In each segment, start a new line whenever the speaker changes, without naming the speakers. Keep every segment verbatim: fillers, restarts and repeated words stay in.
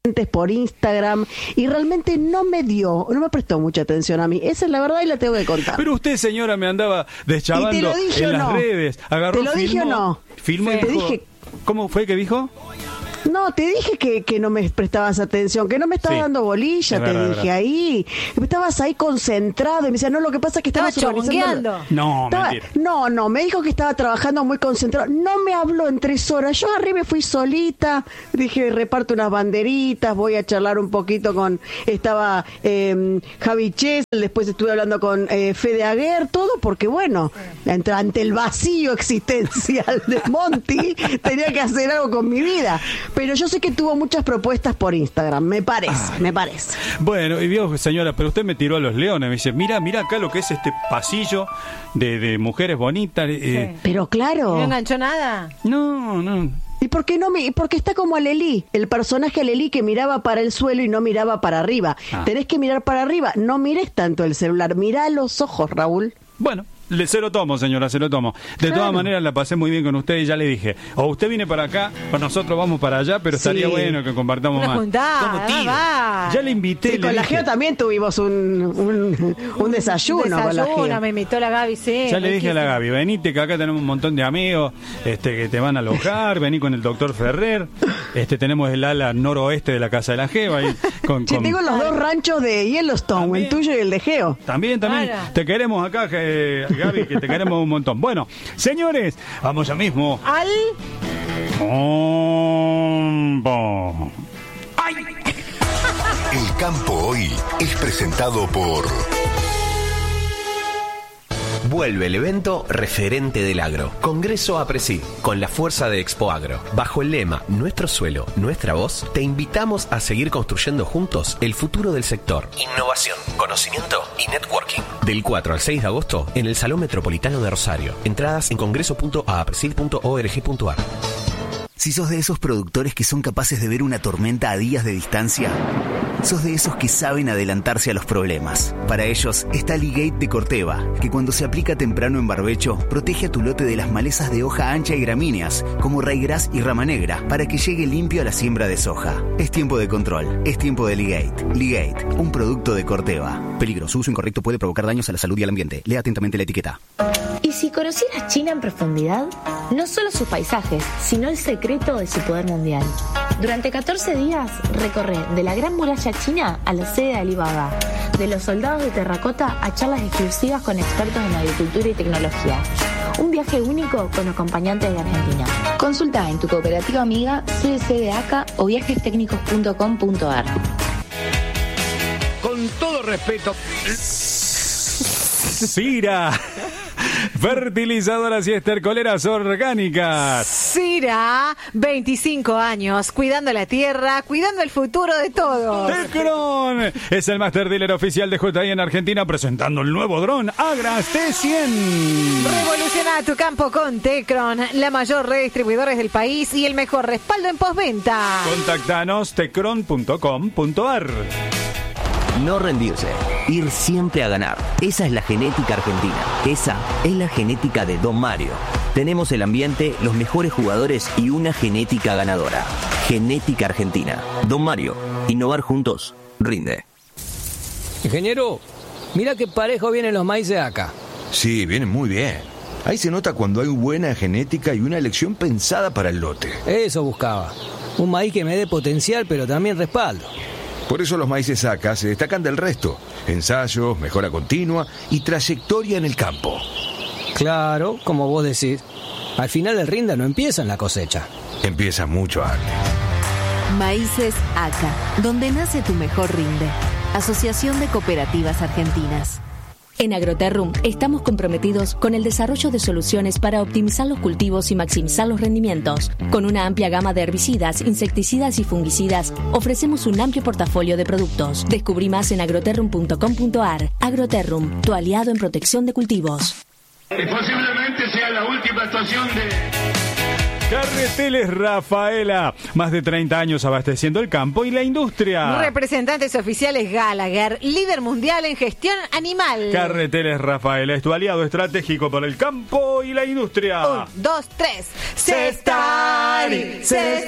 por Instagram y realmente no me dio, no me prestó mucha atención a mí. Esa es la verdad y la tengo que contar.
Pero usted, señora, me andaba deschavando en las
no.
redes. Agarró,
¿Te lo
filmó,
dije o no?
Filmó
Sí.
y
Te
dijo,
dije...
¿Cómo fue que dijo?
No, te dije que, que no me prestabas atención, que no me estabas
Sí.
dando bolilla,
Es
te
verdad,
dije
verdad.
ahí. Estabas ahí concentrado y me decía, no, lo que pasa es que
Estaba
estabas organizando...
chongueando.
No,
Estaba-
mentira.
no, no, me dijo que estaba trabajando muy concentrado. No me habló en tres horas. Yo arriba fui solita. Dije, reparto unas banderitas, voy a charlar un poquito con... Estaba eh, Javi Chesel, después estuve hablando con eh, Fede Aguer, todo porque, bueno, ante, ante el vacío existencial de Monty, tenía que hacer algo con mi vida. Pero yo sé que tuvo muchas propuestas por Instagram, me parece,
Ay.
me parece.
Bueno, y vio, señora, pero usted me tiró a los leones. Me dice, mira, mira acá lo que es este pasillo de, de mujeres bonitas. Eh,
Sí.
Pero claro...
¿No enganchó nada?
No, no.
¿Y por qué no me, porque está como Alelí, el personaje Alelí que miraba para el suelo y no miraba para arriba?
Ah.
Tenés que mirar para arriba, no mires tanto el celular, mirá a los ojos, Raúl.
Bueno, le, se lo tomo, señora, se lo tomo. De
Claro.
todas maneras, la pasé muy bien con usted y ya le dije, o usted viene para acá, o nosotros vamos para allá, pero
Sí.
estaría bueno que compartamos
Una
más.
juntada,
Como tiro.
va.
Ya le invité,
Y
le
con la
dije.
Geo también tuvimos un, un, un desayuno, con la
Desayuno,
Geo.
me invitó la Gaby, sí.
Ya le dije a la
riquísimo.
Gaby, venite que acá tenemos un montón de amigos este, que te van a alojar, vení con el doctor Ferrer, este tenemos el ala noroeste de la casa de la Geo. Ahí, con,
Che,
con-
tengo los dos ranchos de Yellowstone,
También.
el tuyo y el de Geo.
También, también.
Claro.
Te queremos acá, que- Gaby, que te queremos un montón. Bueno, señores, vamos ya mismo.
Al...
Combo.
El campo hoy es presentado por...
Vuelve el evento referente del agro. Congreso APRESID, con la fuerza de Expo Agro. Bajo el lema Nuestro suelo, nuestra voz, te invitamos a seguir construyendo juntos el futuro del sector. Innovación, conocimiento y networking. Del cuatro al seis de agosto en el Salón Metropolitano de Rosario. Entradas en congreso punto apresid punto org punto ar.
Si sos de esos productores que son capaces de ver una tormenta a días de distancia, sos de esos que saben adelantarse a los problemas. Para ellos está Ligate de Corteva, que cuando se aplica temprano en barbecho, protege a tu lote de las malezas de hoja ancha y gramíneas, como raigras y rama negra, para que llegue limpio a la siembra de soja. Es tiempo de control, es tiempo de Ligate. Ligate, un producto de Corteva. Peligro, su uso incorrecto puede provocar daños a la salud y al ambiente. Lea atentamente la etiqueta.
¿Y si conocieras China en profundidad? No solo sus paisajes, sino el secreto de su poder mundial. Durante catorce días recorre de la Gran Muralla China a la sede de Alibaba, de los soldados de terracota a charlas exclusivas con expertos en agricultura y tecnología. Un viaje único con acompañantes de Argentina. Consulta en tu cooperativa amiga C D C de A C A o viajes técnicos punto com punto ar.
Con todo respeto.
Cira. Fertilizadoras y estercoleras orgánicas.
Cira, veinticinco años, cuidando la tierra, cuidando el futuro de todos.
Tecron es el master dealer oficial de J I en Argentina, presentando el nuevo dron Agras T cien.
Revoluciona tu campo con Tecron, la mayor red de distribuidores del país y el mejor respaldo en postventa.
Contactanos tecron punto com punto ar.
No rendirse, ir siempre a ganar. Esa es la genética argentina. Esa es la genética de Don Mario. Tenemos el ambiente, los mejores jugadores y una genética ganadora. Genética argentina. Don Mario, innovar juntos, rinde.
Ingeniero, mira qué parejo vienen los maíces acá.
Sí, vienen muy bien. Ahí se nota cuando hay buena genética y una elección pensada para el lote.
Eso buscaba. Un maíz que me dé potencial, pero también respaldo.
Por eso los maíces A C A se destacan del resto. Ensayos, mejora continua y trayectoria en el campo.
Claro, como vos decís. Al final el rinde no empieza en la cosecha.
Empieza mucho antes.
Maíces A C A, donde nace tu mejor rinde. Asociación de Cooperativas Argentinas.
En Agroterrum estamos comprometidos con el desarrollo de soluciones para optimizar los cultivos y maximizar los rendimientos. Con una amplia gama de herbicidas, insecticidas y fungicidas, ofrecemos un amplio portafolio de productos. Descubrí más en agroterrum punto com punto ar. Agroterrum, tu aliado en protección de cultivos.
Y posiblemente sea la última actuación de...
Carreteles Rafaela, más de treinta años abasteciendo el campo y la industria.
Representantes oficiales Gallagher, líder mundial en gestión animal.
Carreteles Rafaela es tu aliado estratégico para el campo y la industria.
Un, dos, tres. Cestari,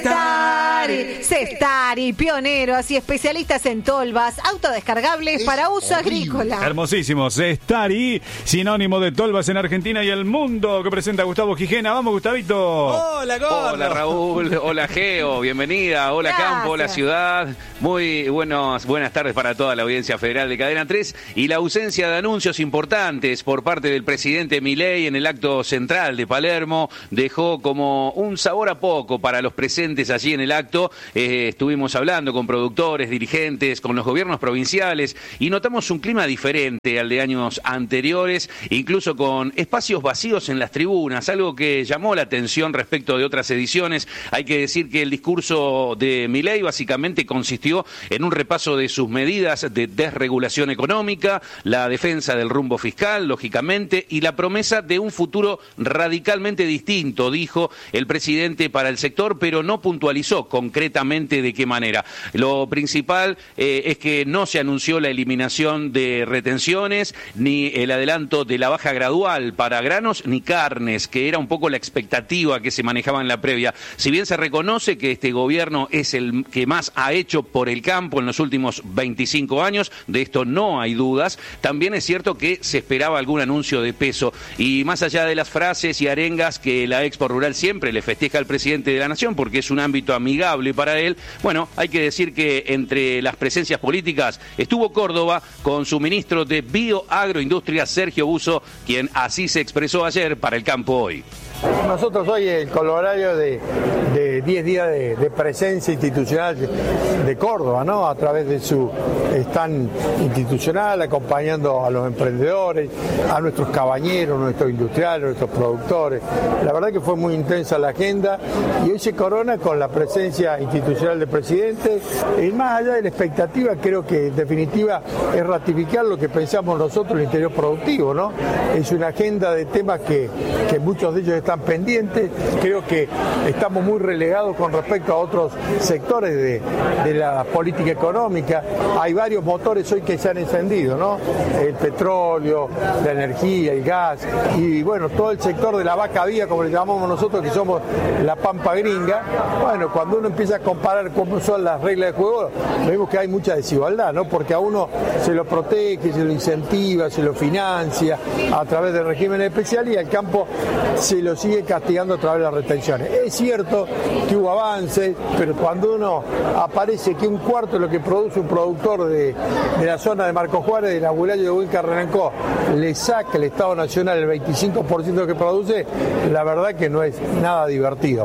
Cestari, Cestari, pioneros y especialistas en tolvas autodescargables para uso agrícola.
Hermosísimo, Cestari, sinónimo de tolvas en Argentina y el mundo, que presenta Gustavo Gijena. Vamos, Gustavito.
Hola, Gordo. Hola, Raúl. Hola, Geo. Bienvenida. Hola,
Gracias.
Campo. Hola, ciudad. Muy buenos, buenas tardes para toda la audiencia federal de Cadena tres. Y la ausencia de anuncios importantes por parte del presidente Milei en el acto central de Palermo dejó como un sabor a poco para los presentes allí en el acto. Eh, estuvimos hablando con productores, dirigentes, con los gobiernos provinciales y notamos un clima diferente al de años anteriores, incluso con espacios vacíos en las tribunas, algo que llamó la atención respecto de otras ediciones. Hay que decir que el discurso de Milei básicamente consistió en un repaso de sus medidas de desregulación económica, la defensa del rumbo fiscal, lógicamente, y la promesa de un futuro radicalmente distinto, dijo el presidente, para el sector, pero no puntualizó concretamente de qué manera. Lo principal eh, es que no se anunció la eliminación de retenciones, ni el adelanto de la baja gradual para granos ni carnes, que era un poco la expectativa que se manejaba en la previa. Si bien se reconoce que este gobierno es el que más ha hecho por el campo en los últimos veinticinco años, de esto no hay dudas, también es cierto que se esperaba algún anuncio de peso. Y más allá de las frases y arengas que la Expo Rural siempre le festeja al presidente de la Nación, porque es un ámbito amigable para él, bueno, hay que decir que entre las presencias políticas estuvo Córdoba con su ministro de Bioagroindustria, Sergio Busso, quien así se expresó ayer para El Campo Hoy.
Nosotros hoy el colorario de diez días de, de presencia institucional de Córdoba, ¿no? A través de su stand institucional, acompañando a los emprendedores, a nuestros cabañeros, nuestros industriales, nuestros productores. La verdad que fue muy intensa la agenda y hoy se corona con la presencia institucional del presidente. Y más allá de la expectativa, creo que en definitiva es ratificar lo que pensamos nosotros en el interior productivo, ¿no? Es una agenda de temas que, que muchos de ellos están están pendientes. Creo que estamos muy relegados con respecto a otros sectores de, de la política económica. Hay varios motores hoy que se han encendido, ¿no? El petróleo, la energía, el gas y bueno, todo el sector de la vaca vía, como le llamamos nosotros, que somos la pampa gringa. Bueno, cuando uno empieza a comparar cómo son las reglas de juego, vemos que hay mucha desigualdad, ¿no? Porque a uno se lo protege, se lo incentiva, se lo financia a través de regímenes especiales y al campo se lo sigue castigando a través de las retenciones. Es cierto que hubo avances, pero cuando uno aparece que un cuarto de lo que produce un productor de, de la zona de Marcos Juárez, de la Huelayo de Huinca Renancó, le saca el Estado Nacional el veinticinco por ciento que produce, la verdad que no es nada divertido.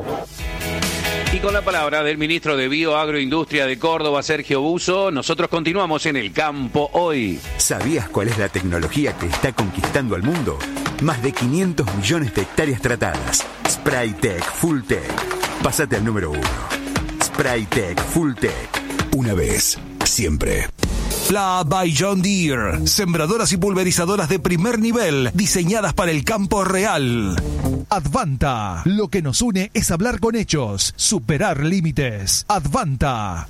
Y con la palabra del ministro de Bioagroindustria de Córdoba, Sergio Busso, nosotros continuamos en El Campo Hoy.
¿Sabías cuál es la tecnología que está conquistando al mundo? Más de quinientos millones de hectáreas tratadas. Spraytec Fulltech. Pásate al número uno. Spraytec Fulltech.
Una vez, siempre.
Fla by John Deere. Sembradoras y pulverizadoras de primer nivel, diseñadas para el campo real. Advanta. Lo que nos une es hablar con hechos, superar límites. Advanta.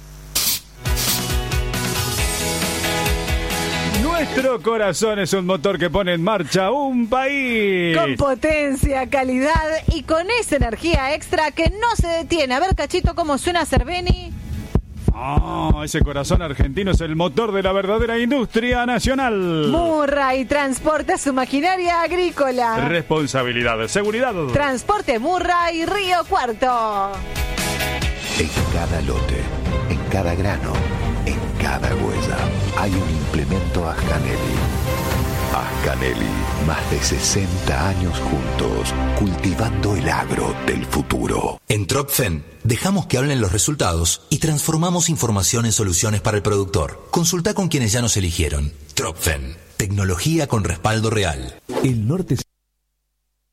Nuestro corazón es un motor que pone en marcha un país.
Con potencia, calidad y con esa energía extra que no se detiene. A ver, Cachito, cómo suena Cerveni.
Oh, ese corazón argentino es el motor de la verdadera industria nacional.
Murray transporta su maquinaria agrícola.
Responsabilidad, seguridad.
Transporte Murray, Río Cuarto.
En cada lote, en cada grano, en cada huella, hay un implemento Ascanelli. Ascanelli, más de sesenta años juntos, cultivando el agro del futuro.
En Tropfen, dejamos que hablen los resultados y transformamos información en soluciones para el productor. Consulta con quienes ya nos eligieron. Tropfen, tecnología con respaldo real.
El norte